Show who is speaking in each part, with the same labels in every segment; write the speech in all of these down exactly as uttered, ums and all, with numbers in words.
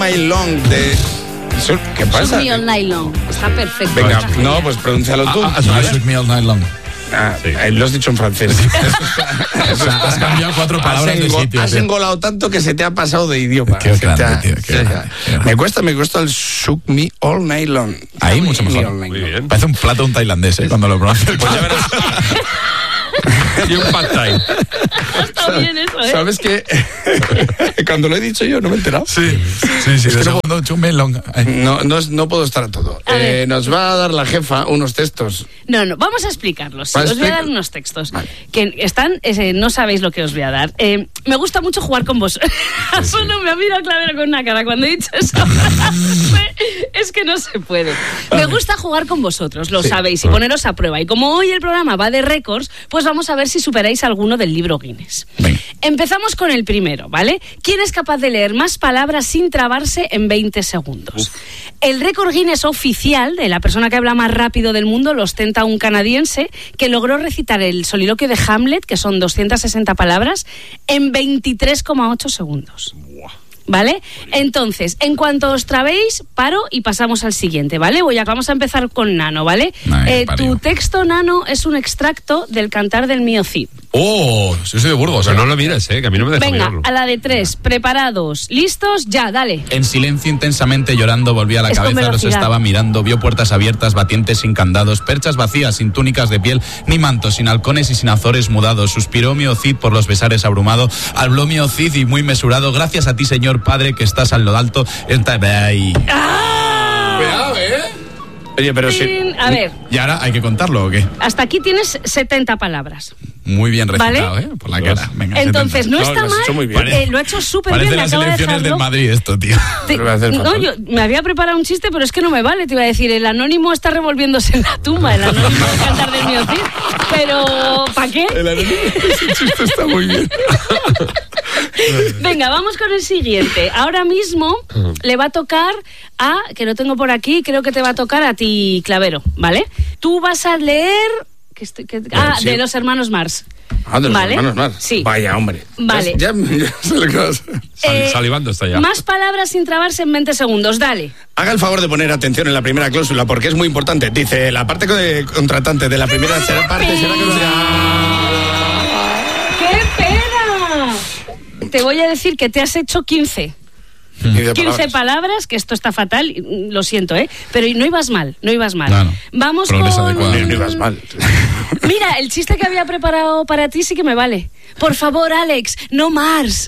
Speaker 1: My Long de... ¿Qué pasa?
Speaker 2: Shook Me All Night Long. Está perfecto.
Speaker 1: Venga, no, pues pronúncialo tú.
Speaker 3: Ah, ah, Shook Me All Night Long.
Speaker 1: Ah, sí. Lo has dicho en francés.
Speaker 3: O sea, has cambiado cuatro palabras de sitio.
Speaker 1: Has engolado tanto que se te ha pasado de idioma.
Speaker 3: Qué grande,
Speaker 1: ha,
Speaker 3: tío, qué grande, qué grande.
Speaker 1: Me cuesta, me cuesta el Shook Me All Night Long.
Speaker 3: Ahí mucho mejor.
Speaker 4: Muy bien.
Speaker 3: Parece un plato un tailandés, ¿eh? Cuando lo pronuncias.
Speaker 1: Pues ya verás.
Speaker 4: Y un pad thai.
Speaker 2: Está bien eso, ¿eh?
Speaker 1: ¿Sabes qué? Cuando lo he dicho yo no me he enterado.
Speaker 3: Sí, sí, sí.
Speaker 1: Es que no,
Speaker 3: segundo, Shook Me Long.
Speaker 1: no, no, no puedo estar a todo.
Speaker 2: A
Speaker 1: Eh, nos va a dar la jefa unos textos.
Speaker 2: No, no, vamos a explicarlos. Sí,
Speaker 1: ¿Vas a
Speaker 2: os voy a
Speaker 1: explicar?
Speaker 2: dar unos textos
Speaker 1: Vale.
Speaker 2: que están, eh, no sabéis lo que os voy a dar. Eh, me gusta mucho jugar con vos. Solo me ha mirado Clavero con una cara cuando he dicho eso. Es que no se puede. Me gusta jugar con vosotros, lo
Speaker 1: Sí.
Speaker 2: sabéis, y poneros a prueba. Y como hoy el programa va de récords, pues vamos a ver si superáis alguno del libro Guinness.
Speaker 3: Venga.
Speaker 2: Empezamos con el primero, ¿vale? ¿Quién es capaz de leer más palabras sin trabarse en veinte segundos? El récord Guinness oficial de la persona que habla más rápido del mundo lo ostenta un canadiense que logró recitar el soliloquio de Hamlet, que son doscientas sesenta palabras, en veintitrés coma ocho segundos. ¿Vale? Entonces, en cuanto os trabéis, paro y pasamos al siguiente, ¿vale? Voy a, vamos a empezar con Nano, ¿vale?
Speaker 3: Ay,
Speaker 2: Eh,
Speaker 3: parió.
Speaker 2: tu texto, Nano, es un extracto del Cantar del Mío Cid.
Speaker 3: Oh, yo soy de Burgos.
Speaker 4: Pero
Speaker 3: ¿eh?
Speaker 4: no lo mires, eh, que a mí no me deja
Speaker 2: Venga,
Speaker 4: mirarlo.
Speaker 2: a la de tres. Preparados, listos, ya, dale.
Speaker 3: En silencio, intensamente llorando, volvía a la
Speaker 2: Es con
Speaker 3: cabeza, los
Speaker 2: velocidad.
Speaker 3: estaba mirando, vio puertas abiertas, batientes sin candados, perchas vacías, sin túnicas de piel, ni mantos, sin halcones y sin azores mudados. Suspiró Mío Cid por los besares abrumado, habló Mío Cid y muy mesurado, gracias a ti, Señor Padre, que estás al lo alto. Esta... Ay.
Speaker 1: Cuidado, ¿eh? Oye, pero sí.
Speaker 2: Tin. A ver,
Speaker 3: ¿Y ahora hay que contarlo o qué?
Speaker 2: hasta aquí tienes setenta palabras.
Speaker 3: Muy bien recitado,
Speaker 2: ¿Vale?
Speaker 3: ¿eh? Por la cara. Venga,
Speaker 2: Entonces, no
Speaker 1: No,
Speaker 2: está
Speaker 1: lo has hecho muy
Speaker 2: mal.
Speaker 1: bien.
Speaker 2: Eh, lo ha hecho súper
Speaker 3: Parece
Speaker 2: bien. Me
Speaker 3: las
Speaker 2: acabo de
Speaker 3: elecciones del
Speaker 2: dejarlo.
Speaker 3: Madrid esto, tío.
Speaker 2: Te-
Speaker 1: Lo voy a hacer
Speaker 2: no,
Speaker 1: fatal.
Speaker 2: yo me había preparado un chiste, pero es que no me vale. Te iba a decir, el anónimo está revolviéndose en la tumba, el anónimo de Cantar del Mío Cid. Pero, ¿para qué?
Speaker 1: El anónimo, ese chiste está muy bien.
Speaker 2: Venga, vamos con el siguiente. Ahora mismo le va a tocar a, que lo tengo por aquí, creo que te va a tocar a ti, Clavero, ¿vale? Tú vas a leer... Que estoy- que- ah,
Speaker 1: sí.
Speaker 2: de los hermanos Mars.
Speaker 1: Ah, de los
Speaker 2: ¿Vale?
Speaker 1: hermanos más.
Speaker 2: Sí.
Speaker 1: Vaya, hombre.
Speaker 2: Vale.
Speaker 1: Ya, ya sé lo que vas a-
Speaker 4: Sal-
Speaker 2: Eh,
Speaker 4: salivando está ya.
Speaker 2: Más palabras sin trabarse en veinte segundos, dale.
Speaker 1: Haga el favor de poner atención en la primera cláusula porque es muy importante. Dice, la parte de contratante de la primera será parte será
Speaker 2: ¡Qué pena! Te voy a decir que te has hecho quince. quince palabras, que esto está fatal, y, mm, lo siento, ¿eh? Pero no ibas mal, no ibas mal.
Speaker 3: No, no.
Speaker 2: Vamos
Speaker 3: Progreso
Speaker 2: con...
Speaker 3: adecuado.
Speaker 1: No ibas mal.
Speaker 2: Mira, el chiste que había preparado para ti sí que me vale. Por favor, Alex, no Mars.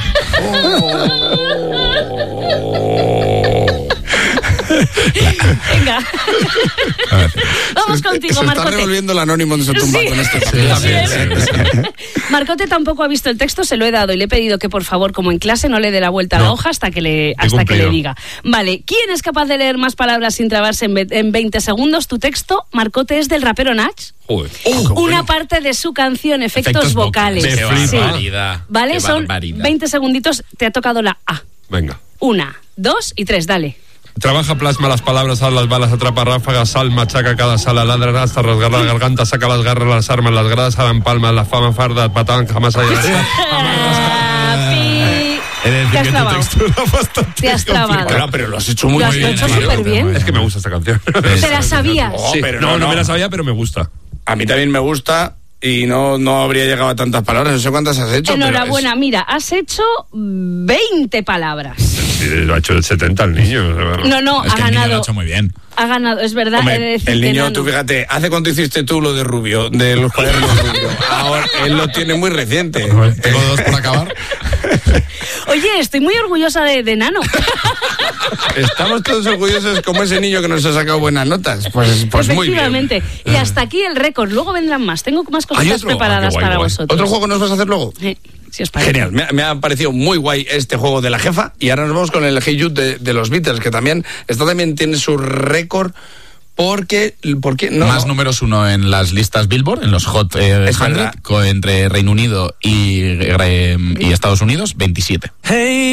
Speaker 2: Venga. Vamos contigo,
Speaker 1: Se está
Speaker 2: Marcote.
Speaker 1: revolviendo el anónimo de su tumba
Speaker 2: Sí.
Speaker 1: con este
Speaker 2: Sí,
Speaker 1: también.
Speaker 2: sí, Marcote tampoco ha visto el texto, se lo he dado y le he pedido que por favor, como en clase, no le dé la vuelta a la
Speaker 4: No.
Speaker 2: hoja hasta que le hasta que
Speaker 4: cumplido.
Speaker 2: le diga. Vale, ¿quién es capaz de leer más palabras sin trabarse en, ve- en veinte segundos? Tu texto, Marcote, es del rapero Nach.
Speaker 4: Joder.
Speaker 2: Una parte de su canción, efectos,
Speaker 3: Efectos
Speaker 2: vocales.
Speaker 3: vocales.
Speaker 4: Me
Speaker 3: Qué
Speaker 4: flipa.
Speaker 3: barbaridad.
Speaker 2: Vale,
Speaker 3: Qué
Speaker 2: son
Speaker 3: barbaridad.
Speaker 2: veinte segunditos, te ha tocado la A.
Speaker 4: Venga.
Speaker 2: Una, dos y tres, dale.
Speaker 4: Trabaja, plasma las palabras, haz las balas, atrapa ráfagas, sal, machaca cada sala, ladra hasta rasgar la garganta, saca las garras, las armas, las gradas, hagan palmas, la fama farda, patán, jamás haya...
Speaker 2: Ah, pi.
Speaker 3: He de decir
Speaker 2: Te has
Speaker 3: que tu
Speaker 2: trabado.
Speaker 3: texto era bastante
Speaker 2: Te has trabado.
Speaker 3: complicado.
Speaker 1: Bueno, pero lo has hecho muy
Speaker 2: Lo has
Speaker 1: bien.
Speaker 2: hecho
Speaker 1: tío.
Speaker 2: súper bien.
Speaker 4: Es que me gusta esta canción.
Speaker 2: ¿Te la sabías?
Speaker 1: Oh,
Speaker 4: Sí.
Speaker 1: pero
Speaker 4: no,
Speaker 1: no,
Speaker 4: no,
Speaker 1: no.
Speaker 4: me la sabía, pero me gusta.
Speaker 1: A mí también me gusta y no, no habría llegado a tantas palabras. No sé cuántas has hecho. pero
Speaker 2: Enhorabuena, mira, has hecho veinte palabras.
Speaker 4: Sí, lo ha hecho el setenta el niño.
Speaker 2: No, no,
Speaker 3: Es
Speaker 2: ha
Speaker 3: que el niño lo ha
Speaker 2: ganado.
Speaker 3: hecho muy bien.
Speaker 2: Ha ganado, es verdad.
Speaker 1: Hombre,
Speaker 2: he de decirte,
Speaker 1: el niño,
Speaker 2: Nano.
Speaker 1: tú fíjate, ¿hace cuánto hiciste tú lo de Rubio, de los cuadernos de Rubio? Ahora, él lo tiene muy reciente.
Speaker 3: Tengo dos por acabar.
Speaker 2: Oye, estoy muy orgullosa de, de Nano.
Speaker 1: Estamos todos orgullosos como ese niño que nos ha sacado buenas notas. Pues, pues muy bien.
Speaker 2: Efectivamente. Y hasta aquí el récord. Luego vendrán más. Tengo más
Speaker 1: ¿Hay
Speaker 2: cositas
Speaker 1: otro?
Speaker 2: preparadas
Speaker 4: Ah, qué guay,
Speaker 2: para
Speaker 4: guay.
Speaker 2: vosotros.
Speaker 1: ¿Otro juego nos vas a hacer luego?
Speaker 2: Eh, si os parece.
Speaker 1: Genial, me, ha- me ha parecido muy guay este juego de la jefa y ahora nos vamos con el Hey Jude de, de los Beatles, que también, esto también tiene su récord porque, porque no,
Speaker 3: Más números uno en las listas Billboard, en los Hot eh,
Speaker 1: Es
Speaker 3: cien,
Speaker 1: verdad.
Speaker 3: co- entre Reino Unido y, eh, y Estados Unidos, veintisiete.
Speaker 5: Hey.